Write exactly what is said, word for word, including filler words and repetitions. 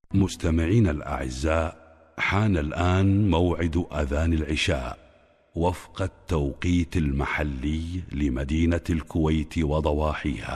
مستمعين الأعزاء، حان الآن موعد أذان العشاء وفق التوقيت المحلي لمدينة الكويت وضواحيها.